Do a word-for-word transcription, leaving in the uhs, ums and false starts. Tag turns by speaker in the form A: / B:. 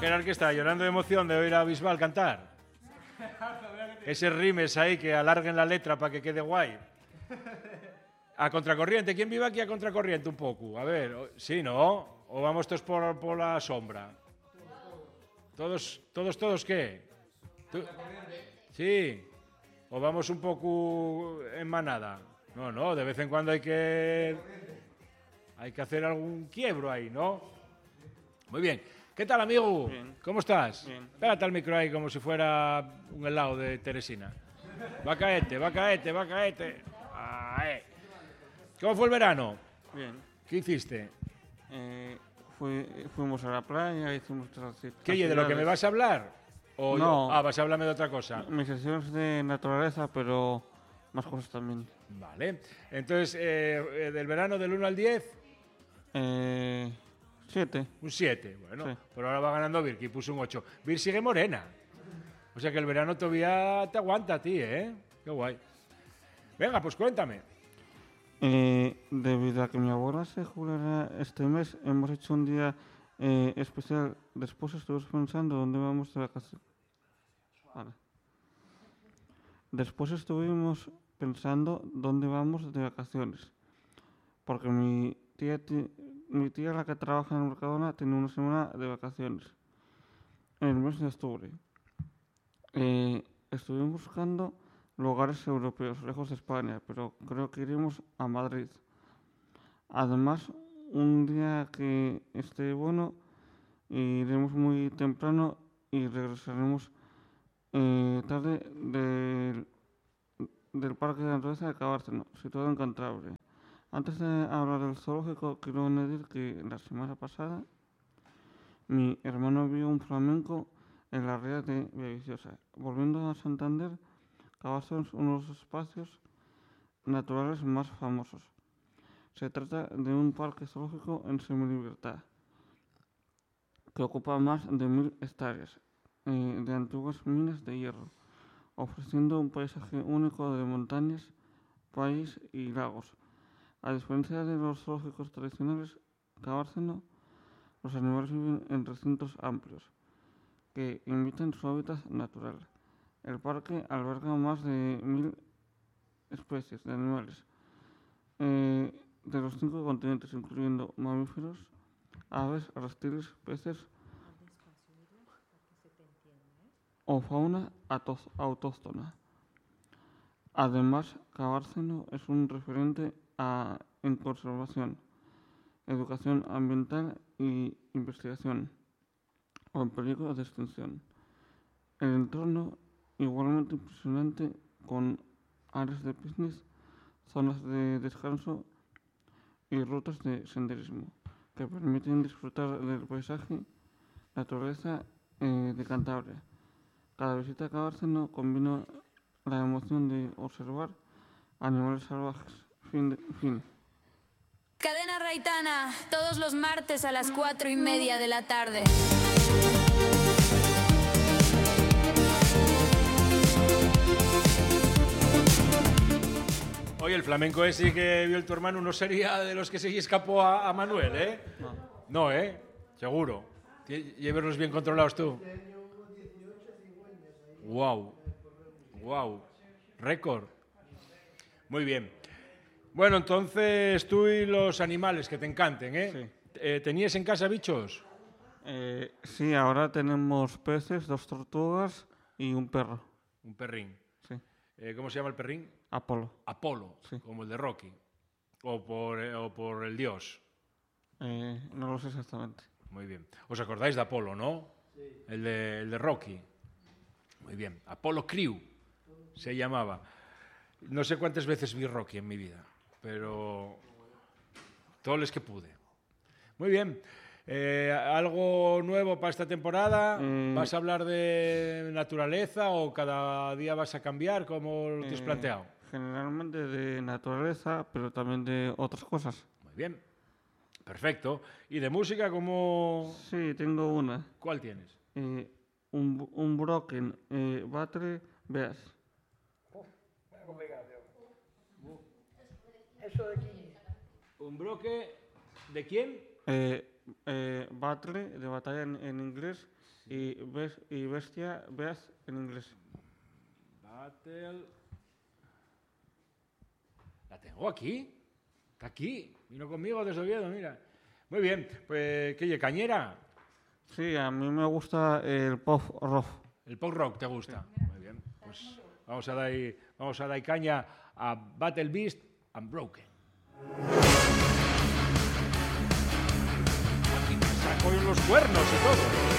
A: Gerard, ¿qué está? ¿Llorando de emoción de oír a Bisbal cantar? Ese rimes ahí que alarguen la letra para que quede guay. A contracorriente. ¿Quién vive aquí a contracorriente un poco? A ver, ¿sí, no? ¿O vamos todos por, por la sombra? ¿Todos, todos, todos qué? ¿Tú? Sí. ¿O vamos un poco en manada? No, no, de vez en cuando hay que... Hay que hacer algún quiebro ahí, ¿no? Muy bien. ¿Qué tal, amigo?
B: Bien.
A: ¿Cómo estás?
B: Bien.
A: Pégate al micro ahí como si fuera un helado de Teresina. Va caete, va caete, va caete. Ahí. ¿Cómo fue el verano?
B: Bien.
A: ¿Qué hiciste?
B: Eh, fui- fuimos a la playa, hicimos otras acti-
A: ¿Qué, oye, de lo que me vas a hablar? ¿O
B: No.
A: yo- Ah, vas a hablarme de otra cosa.
B: Mis sesiones de naturaleza, pero más cosas también.
A: Vale. Entonces, eh, eh, del verano del uno al diez,
B: Eh, siete.
A: un siete. Bueno,
B: Sí.
A: pero ahora va ganando Vir, que puso un ocho. Vir sigue morena. O sea que el verano todavía te aguanta a ti, ¿eh? Qué guay. Venga, pues cuéntame.
B: Eh, debido a que mi abuela se jubilará este mes, hemos hecho un día eh, especial. Después estuvimos pensando dónde vamos de vacaciones. Vale. Después estuvimos pensando dónde vamos de vacaciones. Porque mi tía, ti- mi tía, la que trabaja en el Mercadona, tiene una semana de vacaciones en el mes de octubre. Eh, estuvimos buscando lugares europeos, lejos de España, pero creo que iremos a Madrid. Además, un día que esté bueno, iremos muy temprano y regresaremos eh, tarde del, del Parque de Naturaleza de Cabárceno, situado en Cantabria. Antes de hablar del zoológico, quiero añadir que la semana pasada mi hermano vio un flamenco en la ría de Villaviciosa. Volviendo a Santander, Cabárceno es uno de los espacios naturales más famosos. Se trata de un parque zoológico en semilibertad que ocupa más de mil hectáreas eh, de antiguas minas de hierro, ofreciendo un paisaje único de montañas, valles y lagos. A diferencia de los zoológicos tradicionales, Cabárceno, los animales viven en recintos amplios que imitan su hábitat natural. El parque alberga más de mil especies de animales eh, de los cinco continentes, incluyendo mamíferos, aves, reptiles, peces o fauna ato- autóctona. Además, Cabárceno es un referente a- en conservación, educación ambiental y investigación, o en peligro de extinción. El entorno igualmente impresionante con áreas de picnic, zonas de descanso y rutas de senderismo que permiten disfrutar del paisaje, naturaleza eh, de Cantabria. Cada visita a Cabárceno combina la emoción de observar animales salvajes. Fin. de- fin.
C: Cadena Raitana, todos los martes a las cuatro y media de la tarde.
A: Oye, el flamenco ese que vio el tu hermano no sería de los que se escapó a, a Manuel, ¿eh?
B: No.
A: No, ¿eh? Seguro. Lle- Llévelos bien controlados tú. Wow. Wow. Récord. Muy bien. Bueno, entonces tú y los animales que te encanten, ¿eh?
B: Sí.
A: Eh, ¿Tenías en casa bichos?
B: Eh, sí, ahora tenemos peces, dos tortugas y un perro.
A: Un perrín.
B: Sí.
A: Eh, ¿Cómo se llama el perrín?
B: Apolo.
A: Apolo,
B: Sí.
A: como el de Rocky. O por, eh, o por el dios.
B: Eh, no lo sé exactamente.
A: Muy bien. ¿Os acordáis de Apolo, no? Sí. El de, el de Rocky. Muy bien. Apolo Crew se llamaba. No sé cuántas veces vi Rocky en mi vida, pero todos los que pude. Muy bien. Eh, ¿Algo nuevo para esta temporada?
B: Eh,
A: ¿Vas a hablar de naturaleza o cada día vas a cambiar? ¿Cómo lo te has
B: Eh,
A: planteado?
B: Generalmente de naturaleza, pero también de otras cosas.
A: Muy bien. Perfecto. ¿Y de música cómo?
B: Sí, tengo una.
A: ¿Cuál tienes?
B: Eh, un, un Broken eh, Battery Beas.
A: ¿Un bloque de quién?
B: Eh, eh, battle, de batalla en, en inglés, y, bes- y bestia, beast en inglés.
A: Battle. La tengo aquí. Está aquí. Vino conmigo desde Oviedo, mira. Muy bien. Pues, ¿qué, cañera?
B: Sí, a mí me gusta el pop rock.
A: El pop rock te gusta. Muy bien. Pues vamos a dar, vamos a dar caña a Battle Beast Unbroken. Aquí me saco los cuernos y todo.